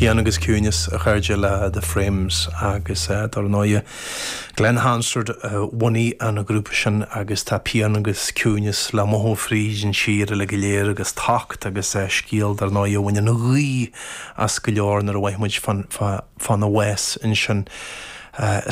Pian agus cúnis a chuirde le The Frames agus dar náide Glenn Hansard waní an a grúpa sin agus tá pian agus cúnis le mothó frísin siar le go léir agus tacht agus scíal dar náide bhaine na rí as go leor nar a bhaithmuid fan a wes in sin